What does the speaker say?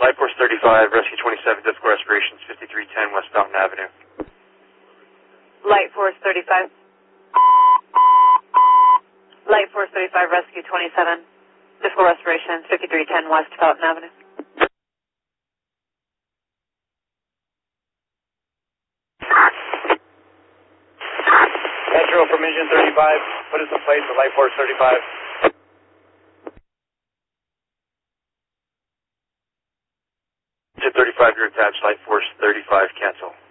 Light Force 35, Rescue 27, difficult respirations, 5310 West Fountain Avenue. Light Force 35. Light Force 35, Rescue 27, difficult respirations, 5310 West Fountain Avenue. Metro from Engine 35, put us in place for Light Force 35. Engine 35, you're attached, Light Force 35, cancel.